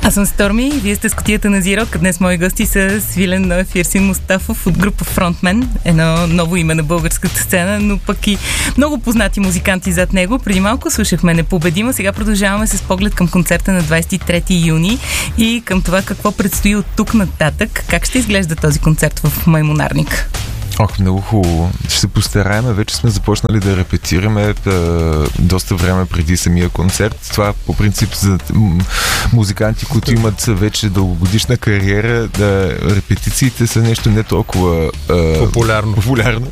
Аз съм Сторми, вие сте с Кутията на Зирок. Днес мои гости са Свилен Ноев и Ерсин Мустафов от група Фронтмен. Едно ново име на българската сцена, но пък и много познати музиканти зад него. Преди малко слушахме Непобедима, сега продължаваме с поглед към концерта на 23 юни и към това какво предстои от тук нататък. Как ще изглежда този концерт в Маймунарник? Много хубаво. Ще се постараем. Вече сме започнали да репетираме доста време преди самия концерт. Това по принцип за музиканти, които имат вече дългогодишна кариера, репетициите са нещо не толкова популярно.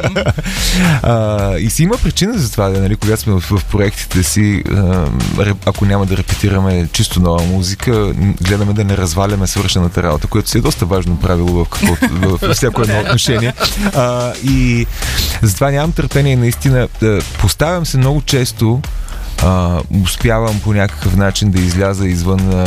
И си има причина за това, нали, когато сме в проектите си, ако няма да репетираме чисто нова музика, гледаме да не разваляме свършената работа, което си е доста важно правило в всяко едно отношение. И затова нямам търпение наистина. Поставям се много често, успявам по някакъв начин да изляза извън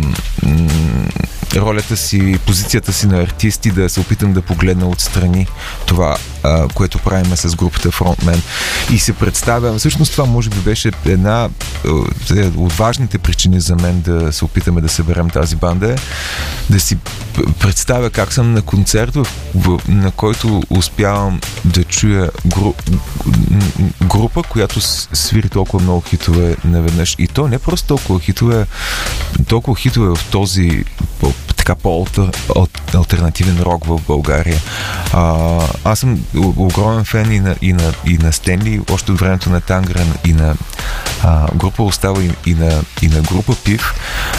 ролята си, позицията си на артист и да се опитам да погледна отстрани това, което правим с групата Фронтмен. И се представям, всъщност това може би беше една от важните причини за мен да се опитаме да съберем тази банда, да си представя как съм на концерт, на който успявам да чуя група, която свири толкова много хитове наведнъж. И то не просто толкова хитове в този така по-алтернативен рок в България. Аз съм огромен фен и на Стенли, още от времето на Тангрен, и на група Остава, и на група Пив.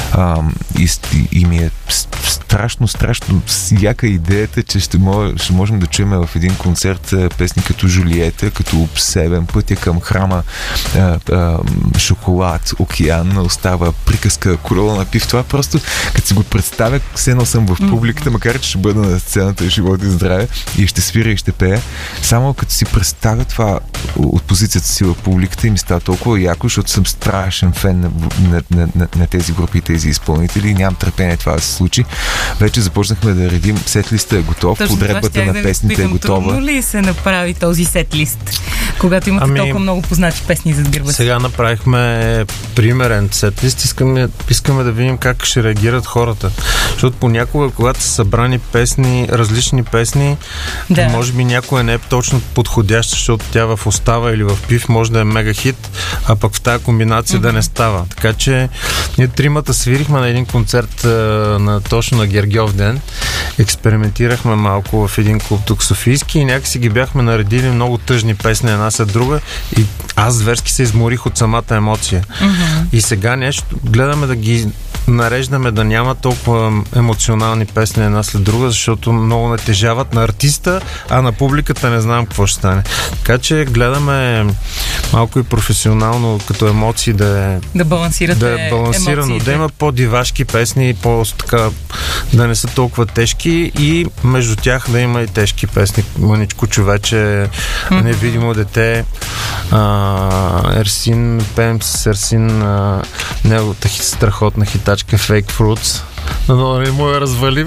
И ми е страшно яка идеята, че ще можем да чуем в един концерт песни като Жулиета, като Обсебен, Пътя към храма, Шоколад, Океан, Остава, Приказка, Корола на Пив. Това просто, като си го представя, все едно съм в публиката, макар че ще бъда на сцената, живот и здраве, и ще свиря и ще пея. Само като си представя това от позицията си в публиката, и ми става толкова яко, защото съм страшен фен на тези групи и тези изпълнители и нямам търпение това да се случи. Вече започнахме да редим, сет-листа е готов, подредбата на песните е готова. Трудно ли се направи този сет-лист, когато имате толкова много познати песни зад гърба си? Сега направихме примерен сет-лист. Искаме да видим как ще реагират хората. Защото понякога, когато са събрани песни, различни песни, може би някоя не е точно подходяща, защото тя в Остава или в Пив може да е мега хит, а пък в тази комбинация да не става. Така че ние тримата свирихме на един концерт точно на Гергьов ден. Експериментирахме малко в един клуб тук Софийски и някакси ги бяхме наредили много тъжни песни една след друга и аз зверски се изморих от самата емоция. И сега нещо гледаме да ги нареждаме да няма толкова емоционални песни една след друга, защото много натежават на артиста, а на публиката не знам какво ще стане. Така че гледаме малко и професионално като емоции да е балансирано, да има по-дивашки песни, по-така да не са толкова тежки и между тях да има и тежки песни. Мъничко човече, Невидимо дете, Ерсин, пеем с Ерсин неговата страхотна хитачка Fake Fruits. Но не му я развалим.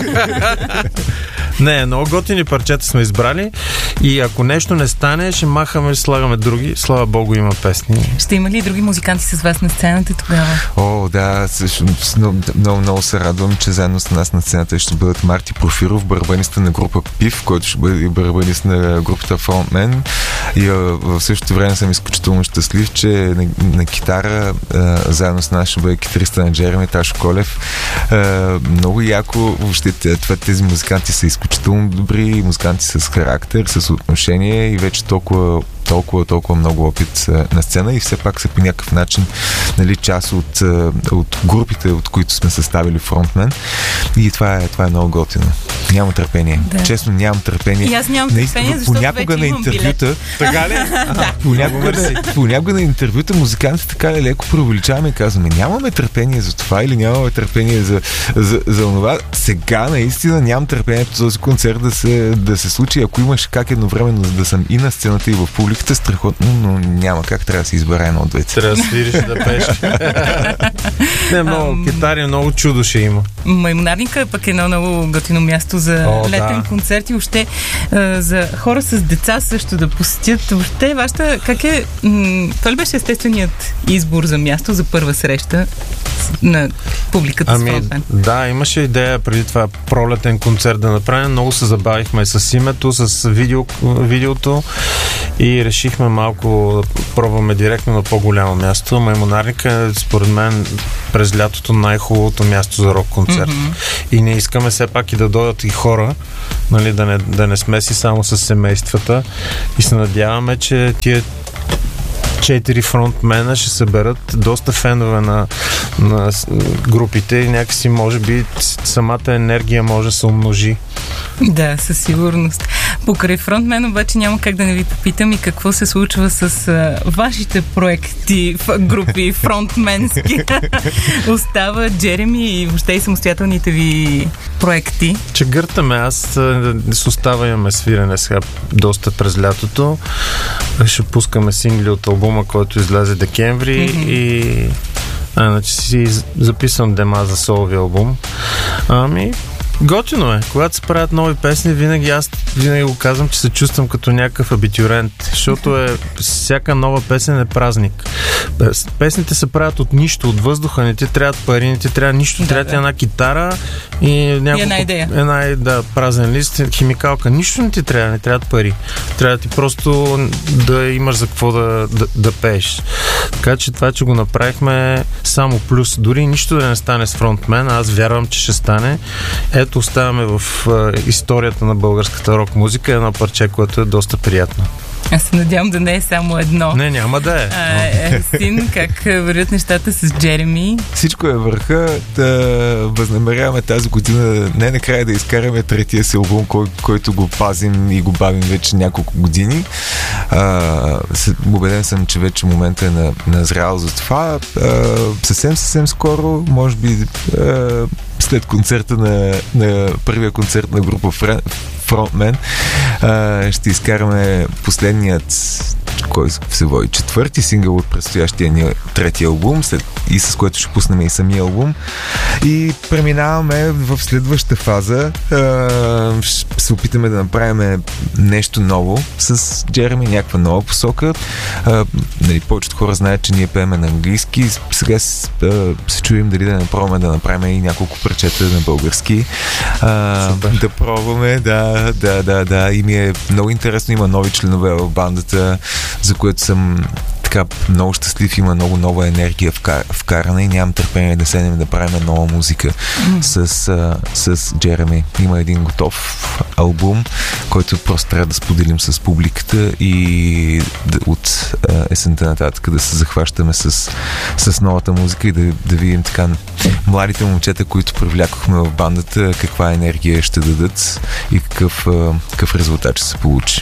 Не, много готини парчета сме избрали и ако нещо не стане, ще махаме и слагаме други. Слава Богу, има песни. Ще има ли други музиканти с вас на сцената тогава? Да, много се радвам, че заедно с нас на сцената ще бъдат Марти Профиров, барабаниста на група Пив, който ще бъде и барабанист на групата Фронтмен. И в същото време съм изключително щастлив, че на китара заедно с нас ще бъде китариста на Джереми Ташо Колев. Много яко. Въобще тези музиканти са изключително добри, музиканти с характер, с отношение и вече толкова много опит на сцена и все пак са по някакъв начин, нали, част от групите, от които сме съставили Фронтмен. И това е много готино. Нямам търпение. Да. Честно, нямам търпение. И аз нямам търпение, защото понякога вече имам билет. Така ли? Понякога на интервюта музикантите така леко преувеличаваме и казваме, нямаме търпение за това или нямаме търпение за това. Сега наистина нямам търпение този концерт да се случи. Ако имаш как едновременно да съм и на сцената и в публиката, страхотно, но няма как, трябва да се избере едно от двете. Трябва да свириш да пееш. Не, много китари, много чудо ще има. Маймунарника пък е едно много готино място за летен концерт и въобще за хора с деца също да посетят. Въобще вашата, как е, това ли беше естественият избор за място, за първа среща на публиката с фронтмен? Да, имаше идея преди това пролетен концерт да направим. Много се забавихме с името, с видеото и решихме малко да пробваме директно на по-голямо място. Маймонарника е, според мен, през лятото най-хубавото място за рок-концерт. И не искаме все пак и да дойдат и хора, нали, да не сме си само с семействата. И се надяваме, че тия 4 фронтмена ще съберат доста фенове на групите и някакси, може би, самата енергия може да се умножи. Да, със сигурност. Покрай фронтмен обаче няма как да не ви попитам и какво се случва с вашите проекти, групи фронтменски. Остава Джереми и въобще и самостоятелните ви проекти. Чегъртаме, аз с Остава имаме свирене сега доста през лятото. Ще пускаме сингли от албума, който излезе декември и значи си записвам дема за солови албум. Готино е. Когато се правят нови песни, винаги го казвам, че се чувствам като някакъв абитюрент, защото всяка нова песен е празник. Песните се правят от нищо, от въздуха, не ти трябват пари, не ти трябва нищо, трябва една китара и една идея. Празен лист, химикалка. Нищо не ти трябва, не трябват пари. Трябва ти просто да имаш за какво да пееш. Така че това, че го направихме, само плюс. Дори нищо да не стане с фронтмен, аз вярвам, че ще стане. Ето, оставаме в историята на българската рок музика едно парче, което е доста приятно. Аз се надявам да не е само едно. Не, няма да е. Син, как вървят нещата с Джереми? Всичко е върха. Да възнамеряваме тази година не накрая да изкараме третия си албум, който го пазим и го бавим вече няколко години. Убеден съм, че вече момента е назрял за това. Съвсем скоро, може би след концерта на първия концерт на група Frontman, ще изкараме последният, който се води четвърти сингъл от предстоящия ни трети албум, и с което ще пуснем и самия албум. И преминаваме в следващата фаза. Ще се опитаме да направим нещо ново с Джереми, някаква нова посока. Повечето хора знаят, че ние пееме на английски. Сега се чуем дали да направим и няколко парчета на български. Да пробваме, да. И ми е много интересно. Има нови членове в бандата, за което съм така много щастлив. Има много нова енергия вкарана и нямам търпение да седнем да правим нова музика с Джереми. Има един готов албум, който просто трябва да споделим с публиката и от есента нататък да се захващаме с новата музика и да видим така младите момчета, които привлякохме в бандата, каква енергия ще дадат и какъв резултат ще се получи.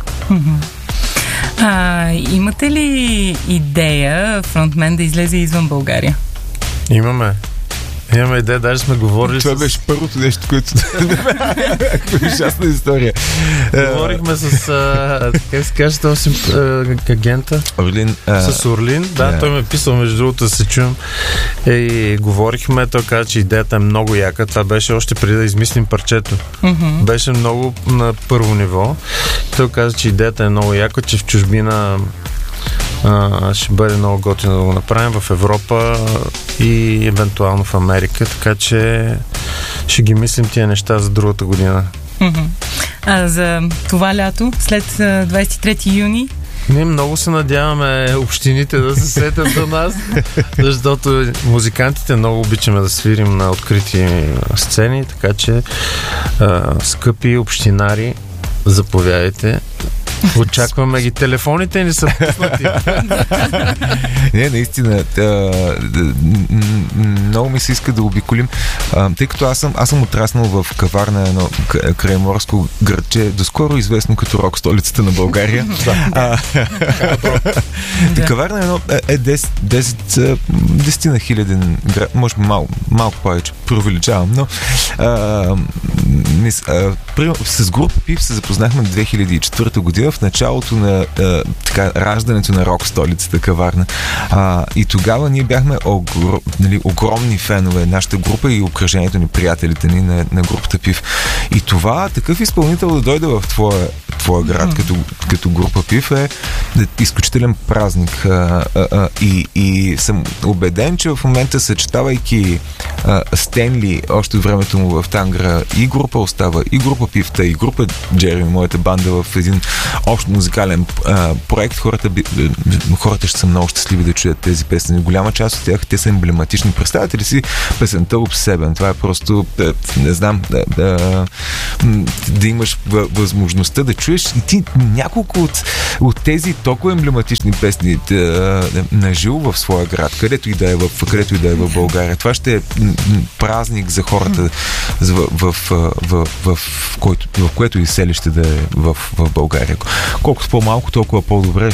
Имате ли идея фронтмен да излезе извън България? Имаме идея, даже сме говорили. Това беше първото нещо, което ужасна история. Говорихме с как се каже този агента? Орлин. С Орлин, да, той ме е писал, между другото, да се чуем. И говорихме, той каза, че идеята е много яка. Това беше още преди да измислим парчето. Беше много на първо ниво. Той каза, че идеята е много яка, че в чужбина ще бъде много готино да го направим в Европа и евентуално в Америка, така че ще ги мислим тия неща за другата година. За това лято, след 23 юни? Ние много се надяваме общините да се сетят до нас, защото музикантите много обичаме да свирим на открити сцени, така че скъпи общинари, заповядайте. Очакваме ги. Телефоните ни са пуснати. Не, наистина. Много ми се иска да обиколим. Тъй като аз съм отраснал в Каварна, едно крайморско градче, доскоро известно като рок столицата на България. Каварна е 10 на хиляден град, може би малко повече, преувеличавам, но с група ПИВ се запознахме 2004 година, в началото на раждането на рок столицата Каварна. И тогава ние бяхме огромни фенове, нашата група и обкръжението ни, приятелите ни на групата ПИВ. И това, такъв изпълнител да дойде в твоя град като група ПИВ е изключителен празник. И съм убеден, че в момента, съчетавайки Стенли още от времето му в Тангра, и група Остава, и група Пивта, и група Джереми, моята банда, в един общ музикален проект, хората ще са много щастливи да чуят тези песни. Голяма част от тях, те са емблематични. Представете ли си песента Обсебен? Това е просто, не знам, да имаш възможността да чуеш и ти няколко от тези толкова емблематични песни наживо в своя град, където и да е в България. Това ще е празник за хората в което и селище да е в България. Колкото по-малко, толкова по-добре,